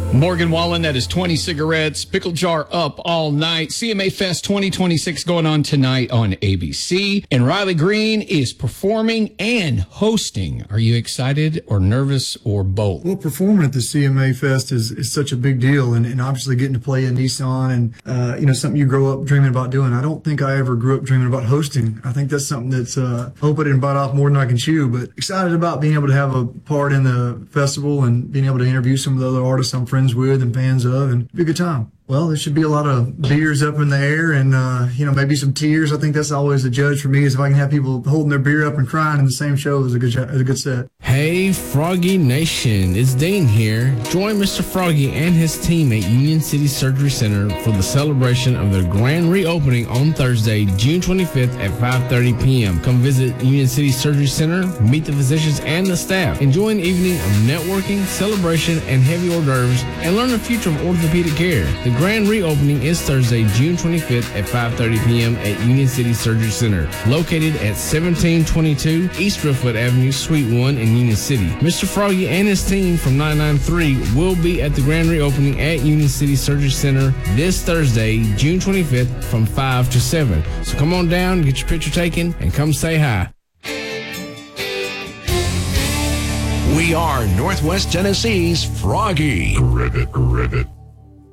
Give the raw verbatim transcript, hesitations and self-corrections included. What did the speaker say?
Morgan Wallen, that is twenty cigarettes. Pickle Jar up all night. C M A Fest twenty twenty-six going on tonight on A B C. And Riley Green is performing and hosting. Are you excited or nervous or both? Well, performing at the C M A Fest is, is such a big deal. And, and obviously getting to play in Nissan and, uh, you know, something you grow up dreaming about doing. I don't think I ever grew up dreaming about hosting. I think that's something that's, uh, I hope I didn't bite off more than I can chew, but excited about being able to have a part in the festival and being able to interview some of the other artists I'm friends with and fans of, and be a good time. Well, there should be a lot of beers up in the air and, uh, you know, maybe some tears. I think that's always a judge for me, is if I can have people holding their beer up and crying in the same show is a good, is a good set. Hey, Froggy Nation, it's Dean here. Join Mister Froggy and his team at Union City Surgery Center for the celebration of their grand reopening on Thursday, June twenty-fifth at five thirty p.m. Come visit Union City Surgery Center, meet the physicians and the staff, enjoy an evening of networking, celebration, and heavy hors d'oeuvres, and learn the future of orthopedic care. The grand reopening is Thursday, June twenty-fifth at five thirty p.m. at Union City Surgery Center, located at seventeen twenty-two East Driftwood Avenue, Suite one in Union City. Mister Froggy and his team from nine nine three will be at the grand reopening at Union City Surgery Center this Thursday, June twenty-fifth from five to seven. So come on down, get your picture taken, and come say hi. We are Northwest Tennessee's Froggy. Ribbit, ribbit.